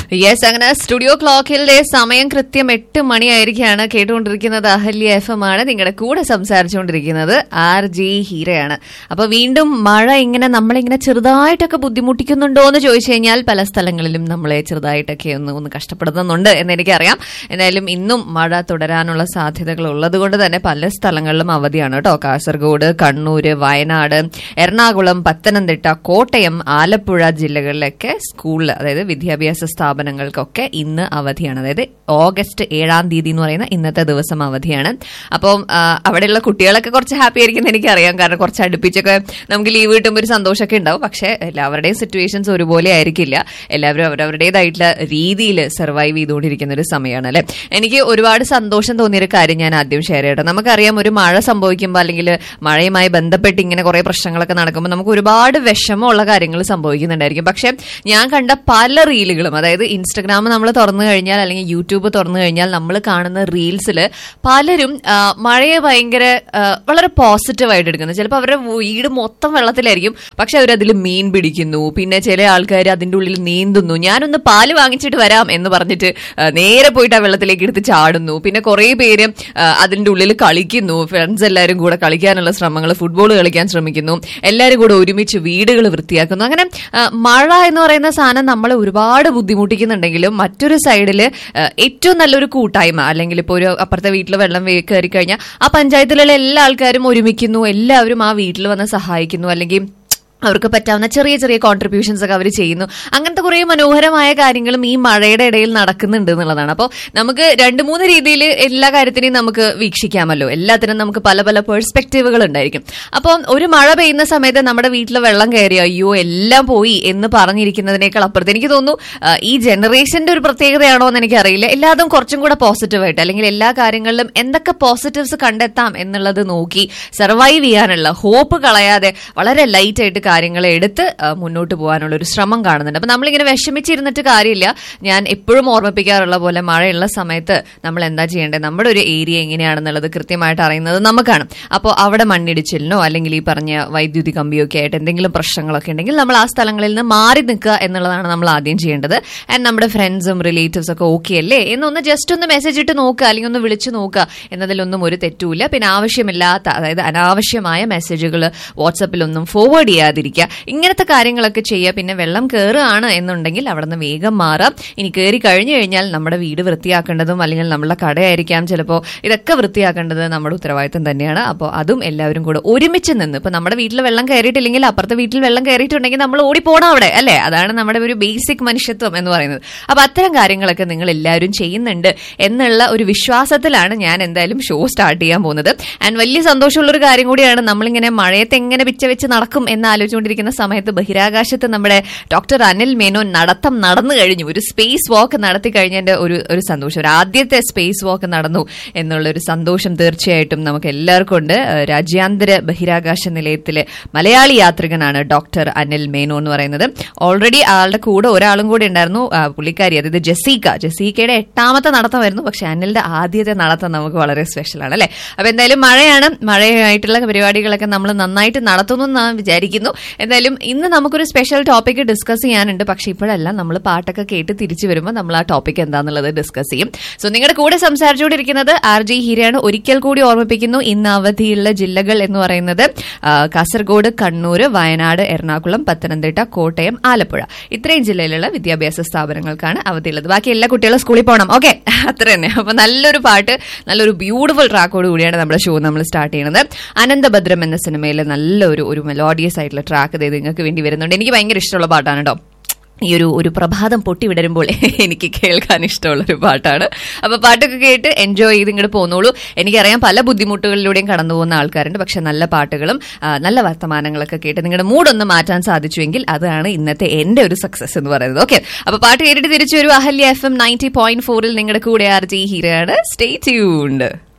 Yes, അങ്ങനെ studio ക്ലോക്കിലെ സമയം കൃത്യം 8 മണിയായിരിക്കാണ്. കേട്ടുകൊണ്ടിരിക്കുന്നത് അഹല്യ FM ആണ്. നിങ്ങളുടെ കൂടെ സംസാരിച്ചുകൊണ്ടിരിക്കുന്നത് RJ ഹീരയാണ്. അപ്പൊ വീണ്ടും മഴ ഇങ്ങനെ നമ്മളിങ്ങനെ ചെറുതായിട്ടൊക്കെ ബുദ്ധിമുട്ടിക്കുന്നുണ്ടോ എന്ന് ചോദിച്ചു കഴിഞ്ഞാൽ പല സ്ഥലങ്ങളിലും നമ്മളെ ചെറുതായിട്ടൊക്കെ ഒന്ന് കഷ്ടപ്പെടുന്നുണ്ട് എന്ന് എനിക്കറിയാം. എന്തായാലും ഇന്നും മഴ തുടരാനുള്ള സാധ്യതകൾ ഉള്ളത് കൊണ്ട് തന്നെ പല സ്ഥലങ്ങളിലും അവധിയാണ് കേട്ടോ. കാസർഗോഡ്, കണ്ണൂര്, വയനാട്, എറണാകുളം, പത്തനംതിട്ട, കോട്ടയം, ആലപ്പുഴ ജില്ലകളിലൊക്കെ സ്കൂളിൽ, അതായത് വിദ്യാഭ്യാസ സ്ഥാപനങ്ങൾക്കൊക്കെ ഇന്ന് അവധിയാണ്. അതായത് ഓഗസ്റ്റ് 7 എന്ന് പറയുന്ന ഇന്നത്തെ ദിവസം അവധിയാണ്. അപ്പം അവിടെയുള്ള കുട്ടികളൊക്കെ കുറച്ച് ഹാപ്പി ആയിരിക്കും എനിക്കറിയാം. കാരണം കുറച്ച് അടുപ്പിച്ചൊക്കെ നമുക്ക് ലീവ് കിട്ടുമ്പോൾ ഒരു സന്തോഷമൊക്കെ ഉണ്ടാവും. പക്ഷെ എല്ലാവരുടെയും സിറ്റുവേഷൻസ് ഒരുപോലെ ആയിരിക്കില്ല. എല്ലാവരും അവരവരുടേതായിട്ടുള്ള രീതിയിൽ സർവൈവ് ചെയ്തുകൊണ്ടിരിക്കുന്ന ഒരു സമയമാണ് അല്ലെ. എനിക്ക് ഒരുപാട് സന്തോഷം തോന്നിയൊരു കാര്യം ഞാൻ ആദ്യം ഷെയർ ചെയ്യട്ടെ. നമുക്കറിയാം, ഒരു മഴ സംഭവിക്കുമ്പോൾ അല്ലെങ്കിൽ മഴയുമായി ബന്ധപ്പെട്ട് ഇങ്ങനെ കുറെ പ്രശ്നങ്ങളൊക്കെ നടക്കുമ്പോൾ നമുക്ക് ഒരുപാട് വിഷമമുള്ള കാര്യങ്ങൾ സംഭവിക്കുന്നുണ്ടായിരിക്കും. പക്ഷെ ഞാൻ കണ്ട പല റീലുകളും, അതായത് ഇൻസ്റ്റഗ്രാം നമ്മൾ തുറന്നു കഴിഞ്ഞാൽ അല്ലെങ്കിൽ യൂട്യൂബ് തുറന്നു കഴിഞ്ഞാൽ നമ്മൾ കാണുന്ന റീൽസിൽ പലരും മഴയെ വളരെ പോസിറ്റീവായിട്ട് എടുക്കുന്നത്. ചിലപ്പോൾ അവരുടെ വീട് മൊത്തം വെള്ളത്തിലായിരിക്കും, പക്ഷെ അവരതിൽ മീൻ പിടിക്കുന്നു. പിന്നെ ചില ആൾക്കാർ അതിൻ്റെ ഉള്ളിൽ നീന്തുന്നു. ഞാനൊന്ന് പാല് വാങ്ങിച്ചിട്ട് വരാം എന്ന് പറഞ്ഞിട്ട് നേരെ പോയിട്ട് ആ വെള്ളത്തിലേക്ക് എടുത്ത് ചാടുന്നു. പിന്നെ കുറെ പേര് അതിൻ്റെ ഉള്ളിൽ കളിക്കുന്നു. ഫ്രണ്ട്സ് എല്ലാവരും കൂടെ കളിക്കാനുള്ള ശ്രമങ്ങൾ, ഫുട്ബോൾ കളിക്കാൻ ശ്രമിക്കുന്നു. എല്ലാവരും കൂടെ ഒരുമിച്ച് വീടുകൾ വൃത്തിയാക്കുന്നു. അങ്ങനെ മഴ എന്ന് പറയുന്ന സാധനം നമ്മളെ ഒരുപാട് ബുദ്ധിമുട്ടിക്കുന്നുണ്ടെങ്കിലും മറ്റൊരു സൈഡില് ഏറ്റവും നല്ലൊരു കൂട്ടായ്മ, അല്ലെങ്കിൽ ഇപ്പോൾ ഒരു അപ്പുറത്തെ വീട്ടിൽ വെള്ളം കയറി കഴിഞ്ഞാൽ ആ പഞ്ചായത്തിലുള്ള എല്ലാ ആൾക്കാരും ഒരുമിക്കുന്നു, എല്ലാവരും ആ വീട്ടിൽ വന്ന് സഹായിക്കുന്നു, അല്ലെങ്കിൽ അവർക്ക് പറ്റാവുന്ന ചെറിയ ചെറിയ കോൺട്രിബ്യൂഷൻസ് ഒക്കെ അവർ ചെയ്യുന്നു. അങ്ങനത്തെ കുറെ മനോഹരമായ കാര്യങ്ങളും ഈ മഴയുടെ ഇടയിൽ നടക്കുന്നുണ്ട് എന്നുള്ളതാണ്. അപ്പോൾ നമുക്ക് 2-3 രീതിയിൽ എല്ലാ കാര്യത്തിനെയും നമുക്ക് വീക്ഷിക്കാമല്ലോ. എല്ലാത്തിനും നമുക്ക് പല പല പെർസ്പെക്റ്റീവുകൾ ഉണ്ടായിരിക്കും. അപ്പോൾ ഒരു മഴ പെയ്യുന്ന സമയത്ത് നമ്മുടെ വീട്ടിൽ വെള്ളം കയറി അയ്യോ എല്ലാം പോയി എന്ന് പറഞ്ഞിരിക്കുന്നതിനേക്കാൾ അപ്പുറത്ത് എനിക്ക് തോന്നുന്നു ഈ ജനറേഷന്റെ ഒരു പ്രത്യേകതയാണോ എന്ന് എനിക്കറിയില്ല, എല്ലാതും കുറച്ചും കൂടെ പോസിറ്റീവായിട്ട്, അല്ലെങ്കിൽ എല്ലാ കാര്യങ്ങളിലും എന്തൊക്കെ പോസിറ്റീവ്സ് കണ്ടെത്താം എന്നുള്ളത് നോക്കി സർവൈവ് ചെയ്യാനുള്ള ഹോപ്പ് കളയാതെ വളരെ ലൈറ്റ് ആയിട്ട് കാര്യങ്ങളെ എടുത്ത് മുന്നോട്ട് പോകാനുള്ള ഒരു ശ്രമം കാണുന്നുണ്ട്. അപ്പൊ നമ്മളിങ്ങനെ വിഷമിച്ചിരുന്നിട്ട് കാര്യമില്ല. ഞാൻ എപ്പോഴും ഓർമ്മിപ്പിക്കാറുള്ള പോലെ മഴയുള്ള സമയത്ത് നമ്മൾ എന്താ ചെയ്യേണ്ടത്, നമ്മുടെ ഒരു ഏരിയ എങ്ങനെയാണെന്നുള്ളത് കൃത്യമായിട്ട് അറിയുന്നത് നമുക്കാണ്. അപ്പോൾ അവിടെ മണ്ണിടിച്ചിലിനോ അല്ലെങ്കിൽ ഈ പറഞ്ഞ വൈദ്യുതി കമ്പിയൊക്കെ ആയിട്ട് എന്തെങ്കിലും പ്രശ്നങ്ങളൊക്കെ ഉണ്ടെങ്കിൽ നമ്മൾ ആ സ്ഥലങ്ങളിൽ നിന്ന് മാറി നിൽക്കുക എന്നുള്ളതാണ് നമ്മൾ ആദ്യം ചെയ്യേണ്ടത്. ആൻഡ് നമ്മുടെ ഫ്രണ്ട്സും റിലേറ്റീവ്സ് ഒക്കെ ഓക്കെ അല്ലേ എന്നൊന്ന് ജസ്റ്റ് ഒന്ന് മെസ്സേജ് ഇട്ട് നോക്കുക, അല്ലെങ്കിൽ ഒന്ന് വിളിച്ചു നോക്കുക എന്നതിലൊന്നും ഒരു തെറ്റുമില്ല. പിന്നെ ആവശ്യമില്ലാത്ത, അതായത് അനാവശ്യമായ മെസ്സേജുകൾ വാട്സപ്പിലൊന്നും ഫോർവേഡ് ചെയ്യാതിരിക്കുക. ഇങ്ങനത്തെ കാര്യങ്ങളൊക്കെ ചെയ്യുക. പിന്നെ വെള്ളം കയറുകയാണ് എന്നുണ്ടെങ്കിൽ അവിടെ നിന്ന് വേഗം മാറാം. ഇനി കയറി കഴിഞ്ഞു കഴിഞ്ഞാൽ നമ്മുടെ വീട് വൃത്തിയാക്കേണ്ടതും അല്ലെങ്കിൽ നമ്മുടെ കടയായിരിക്കാം ചിലപ്പോൾ, ഇതൊക്കെ വൃത്തിയാക്കേണ്ടത് നമ്മുടെ ഉത്തരവാദിത്തം തന്നെയാണ്. അപ്പോൾ അതും എല്ലാവരും കൂടെ ഒരുമിച്ച് നിന്ന്, ഇപ്പൊ നമ്മുടെ വീട്ടിൽ വെള്ളം കയറിയിട്ടില്ലെങ്കിൽ അപ്പുറത്തെ വീട്ടിൽ വെള്ളം കയറിയിട്ടുണ്ടെങ്കിൽ നമ്മൾ ഓടിപ്പോണം അവിടെ അല്ലേ. അതാണ് നമ്മുടെ ഒരു ബേസിക് മനുഷ്യത്വം എന്ന് പറയുന്നത്. അപ്പൊ അത്തരം കാര്യങ്ങളൊക്കെ നിങ്ങൾ എല്ലാവരും ചെയ്യുന്നുണ്ട് എന്നുള്ള ഒരു വിശ്വാസത്തിലാണ് ഞാൻ എന്തായാലും ഷോ സ്റ്റാർട്ട് ചെയ്യാൻ പോകുന്നത്. ആൻഡ് വലിയ സന്തോഷമുള്ളൊരു കാര്യം കൂടിയാണ്, നമ്മളിങ്ങനെ മഴയത്ത് എങ്ങനെ പിച്ച വെച്ച് നടക്കും എന്നാലോചിച്ചുകൊണ്ടിരിക്കുന്ന സമയത്ത് ബഹിരാകാശത്ത് നമ്മുടെ ഡോക്ടർ അനിൽ മേനോൻ നടന്നു കഴിഞ്ഞു. ഒരു സ്പേസ് വാക്ക് നടത്തി കഴിഞ്ഞതിന്റെ ഒരു സന്തോഷം, ഒരു ആദ്യത്തെ സ്പേസ് വാക്ക് നടന്നു എന്നുള്ളൊരു സന്തോഷം തീർച്ചയായിട്ടും നമുക്ക് എല്ലാവർക്കും ഉണ്ട്. രാജ്യാന്തര ബഹിരാകാശ നിലയത്തിലെ മലയാളി യാത്രികനാണ് ഡോക്ടർ അനിൽ മേനോൻ എന്ന് പറയുന്നത്. ഓൾറെഡി ആളുടെ കൂടെ ഒരാളും കൂടി ഉണ്ടായിരുന്നു, പുള്ളിക്കാരി, അതായത് ജസീക്കയുടെ 8ാമത്തെ നടത്തമായിരുന്നു. പക്ഷെ അനിലിന്റെ ആദ്യത്തെ നടത്തം നമുക്ക് വളരെ സ്പെഷ്യലാണ് അല്ലെ. അപ്പൊ എന്തായാലും മഴയായിട്ടുള്ള പരിപാടികളൊക്കെ നമ്മൾ നന്നായിട്ട് നടത്തുന്നു എന്ന് വിചാരിക്കുന്നു. എന്തായാലും ഇന്ന് നമുക്കൊരു സ്പെഷ്യൽ ടോപ്പിക് ഡിസ്കസ് ചെയ്യാനുണ്ട്. പക്ഷെ ഇപ്പോഴല്ല, നമ്മൾ പാട്ടൊക്കെ കേട്ട് തിരിച്ചു വരുമ്പോൾ നമ്മൾ ആ ടോപ്പിക് എന്താണെന്നുള്ളത് ഡിസ്കസ് ചെയ്യും. സോ നിങ്ങളുടെ കൂടെ സംസാരിച്ചുകൊണ്ടിരിക്കുന്നത് RJ ഹീരയാണ്. ഒരിക്കൽ കൂടി ഓർമ്മിപ്പിക്കുന്നു, ഇന്ന് അവധിയുള്ള ജില്ലകൾ എന്ന് പറയുന്നത് കാസർഗോഡ്, കണ്ണൂര്, വയനാട്, എറണാകുളം, പത്തനംതിട്ട, കോട്ടയം, ആലപ്പുഴ, ഇത്രയും ജില്ലയിലുള്ള വിദ്യാഭ്യാസ സ്ഥാപനങ്ങൾക്കാണ് അവധിയുള്ളത്. ബാക്കി എല്ലാ കുട്ടികളും സ്കൂളിൽ പോകണം. ഓക്കെ, അത്ര തന്നെ. അപ്പൊ നല്ലൊരു പാട്ട്, നല്ലൊരു ബ്യൂട്ടിഫുൾ ട്രാക്കോട് കൂടിയാണ് നമ്മുടെ ഷോ നമ്മൾ സ്റ്റാർട്ട് ചെയ്യുന്നത്. അനന്തഭദ്രം എന്ന സിനിമയിലെ നല്ലൊരു മെലോഡിയസ് ആയിട്ടുള്ള ട്രാക്ക് നിങ്ങൾക്ക് വേണ്ടി വരുന്നുണ്ട്. എനിക്ക് ഭയങ്കര ഇഷ്ടമുള്ള പാട്ടാണ് കേട്ടോ. ഈ ഒരു പ്രഭാതം പൊട്ടി വിടരുമ്പോൾ എനിക്ക് കേൾക്കാൻ ഇഷ്ടമുള്ളൊരു പാട്ടാണ്. അപ്പൊ പാട്ടൊക്കെ കേട്ട് എൻജോയ് ചെയ്ത് ഇങ്ങോട്ട് പോന്നോളൂ. എനിക്കറിയാം പല ബുദ്ധിമുട്ടുകളിലൂടെയും കടന്നു പോകുന്ന ആൾക്കാരുണ്ട്. പക്ഷെ നല്ല പാട്ടുകളും നല്ല വർത്തമാനങ്ങളൊക്കെ കേട്ട് നിങ്ങളുടെ മൂഡൊന്ന് മാറ്റാൻ സാധിച്ചുവെങ്കിൽ അതാണ് ഇന്നത്തെ എന്റെ ഒരു സക്സസ് എന്ന് പറയുന്നത്. ഓക്കെ, അപ്പൊ പാട്ട് കേട്ടിട്ട് തിരിച്ചു വരും. അഹല്യ FM 90.4 നിങ്ങളുടെ കൂടെ RJ ഹീരയാണ്. Stay tuned.